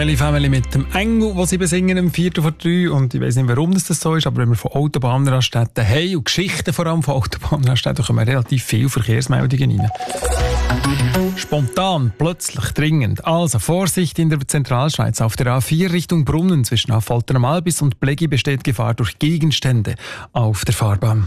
Kelly Family mit dem Engel, den sie besingen um 2:45. Und ich weiss nicht, warum das so ist, aber wenn wir von Autobahnraststätten haben und Geschichten vor allem von Autobahnraststätten, kommen relativ viele Verkehrsmeldungen rein. Spontan, plötzlich, dringend. Also Vorsicht in der Zentralschweiz. Auf der A4 Richtung Brunnen zwischen Affolter am Albis und Blegi besteht Gefahr durch Gegenstände auf der Fahrbahn.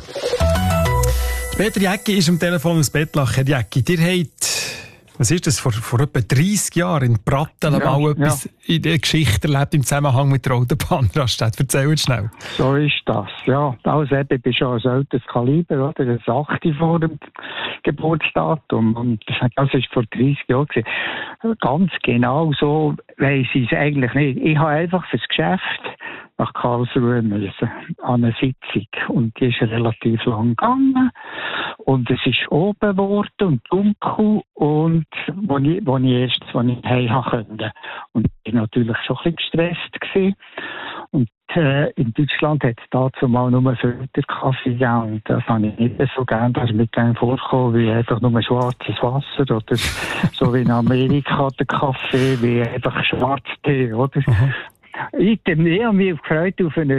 Peter Jäcki ist am Telefon aus Bettlach. Herr Jäcki, ihr habt, was ist das, vor etwa 30 Jahren in Pratteln mal etwas in der Geschichte erlebt im Zusammenhang mit der Autobahnraststätte. Erzähl uns schnell. So ist das, ja. Also ich bin schon ein älteres Kaliber, oder? Das 8 vor dem Geburtsdatum. Und das war vor 30 Jahren. Ganz genau so weiss ich es eigentlich nicht. Ich habe einfach fürs Geschäft nach Karlsruhe müssen, an eine Sitzung. Und die ist relativ lang gegangen. Und es ist oben geworden und dunkel. Und wo ich heim konnte. Und ich war natürlich schon ein bisschen gestresst gewesen. Und in Deutschland hat es dazu mal nur Filterkaffee gegeben. Und das habe ich nicht so gern. Das ist mir gerne vorgekommen, wie einfach nur schwarzes Wasser. Oder so wie in Amerika der Kaffee, wie einfach Schwarztee, oder? Ich habe mich gefreut auf ein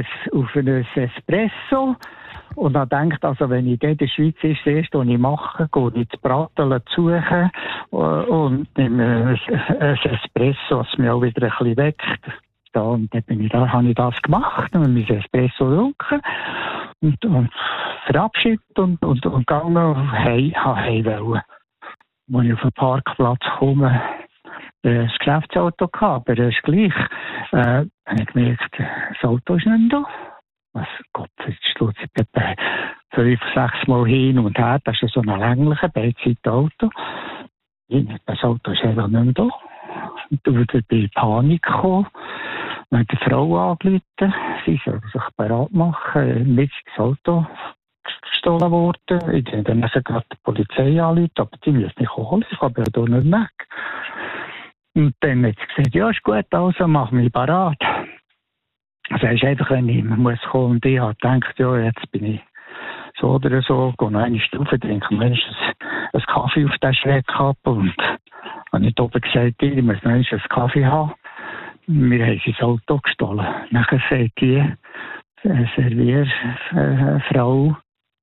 Espresso und habe gedacht, also wenn ich in der Schweiz ist, das erste, was ich mache, gehe ich ins Pratteln suchen und nehme ein Espresso, das mich auch wieder ein bisschen weckt. Und dann habe ich das gemacht und mein Espresso getrunken und verabschiedet und gegangen, heim wollen. Als ich auf den Parkplatz komme, das Geschäftsauto gehabt, aber das ist gleich. Habe ich gemerkt, das Auto ist nicht da. Was Gott, jetzt steht es etwa 5, 6 Mal hin und her. Das ist so ein länglicher Beidseitenauto. Das Auto ist einfach nicht mehr da. Und dann bin ich in Panik gekommen. Dann hat die Frau angerufen. Sie soll sich bereit machen. Mit das Auto gestohlen worden. Ich habe dann gerade die Polizei angerufen, aber die müssen mich holen. Ich habe ja hier nicht weg. Und dann hat sie gesagt, ja, ist gut, also mach mich parat. Also es ist einfach, wenn ich muss kommen und ich habe gedacht, ja, jetzt bin ich so oder so, gehe noch eine Stufe trinken, wenigstens einen Kaffee auf den Schreck ab und habe ich oben gesagt, ich muss noch einen Kaffee haben. Wir haben sein Auto gestohlen. Nachher sagt die Servierfrau,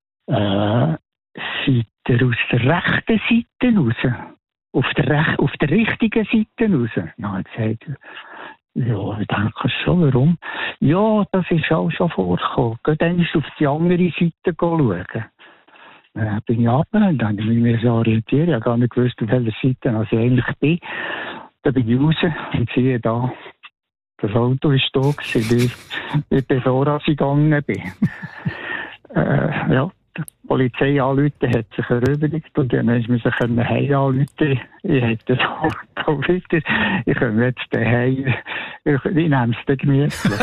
seid ihr aus der rechten Seite raus? Auf der richtigen Seite raus. Dann hat sie gesagt, ja, ich denke schon, warum? Ja, das ist auch schon vorgekommen. Geht einmal auf die andere Seite schauen. Dann bin ich runter und dann habe ich mich so orientiert. Ich habe gar nicht gewusst, auf welcher Seite ich eigentlich bin. Dann bin ich raus und sehe da, das Auto ist da gewesen, bevor ich gegangen bin. Ja. Die Polizei anrufen, hat sich erübrigt und dann musste man sich heim anrufen. Ich hätte das Auto wieder. Ich komme jetzt daheim. Ich nehme es dann gemütlich.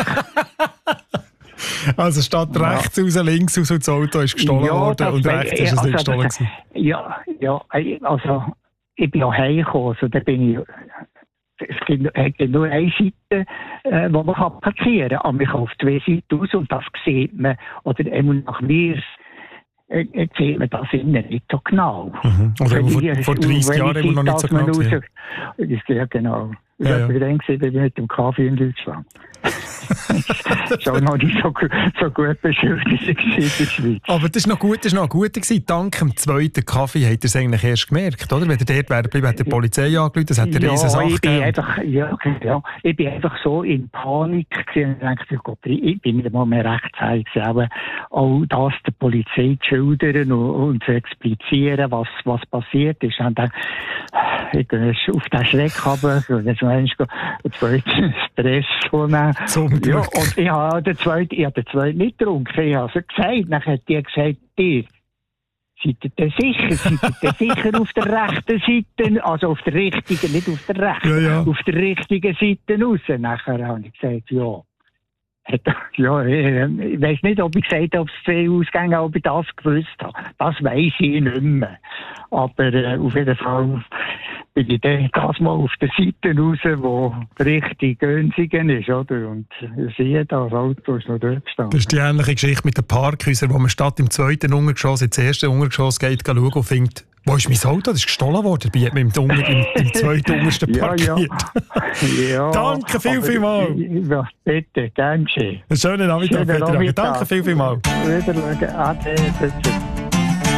Also statt rechts raus, links raus und das Auto ist gestohlen worden und rechts ist es nicht gestohlen gewesen. Ja, also ich bin auch heimgekommen. Also, da bin ich, es gibt nur eine Seite, wo man parkieren kann. Aber man kann auf 2 Seiten raus und das sieht man. Oder nach mir sieht man das innen nicht so genau. Oder vor 30 Jahren immer noch nicht so genau gesehen. Ja, genau. Ich war dann mit dem Kaffee in Deutschland. Das war noch nicht so gut beschildert in der Schweiz. Aber das war noch gut gewesen. Dank dem zweiten Kaffee habt ihr es eigentlich erst gemerkt, oder? Wenn ihr dort wäre geblieben, hat die Polizei angerufen, das hat eine riesen Sache gegeben. Ich bin einfach so in Panik gewesen und dachte, oh Gott, ich bin nicht mal mehr rechtzeitig gewesen. Auch das der Polizei zu schildern und zu explizieren, was passiert ist. Und dann, ich gehe auf den Schreck runter, und jetzt einen zweiten Espresso nehmen. Ja, und ich habe den zweiten nicht getrunken. Ich habe es gesagt. Dann hat die gesagt, seid ihr sicher auf der rechten Seite, also auf der richtigen, nicht auf der rechten, auf der richtigen Seite raus. Nachher habe ich gesagt, ja. Ja, ich weiss nicht, ob ich gesagt habe, ob es 2 Ausgänge habe, ob ich das gewusst habe. Das weiss ich nicht mehr. Aber auf jeden Fall bin ich dann das mal auf der Seite raus, wo richtig Günzigen ist, oder? Und ich sehe da, das Auto ist noch dort gestanden. Das ist die ähnliche Geschichte mit den Parkhäusern, wo man statt im 2. Untergeschoss ins 1. Untergeschoss geht schauen und findet, Wo ist mein Auto? Das ist gestohlen worden. Dabei hat man im zweiten untersten parkiert. Ja. Danke vielmals. Ja, bitte, gern geschehen. Einen schönen Nachmittag, Peter. Danke vielmals. Wiedersehen. Ade.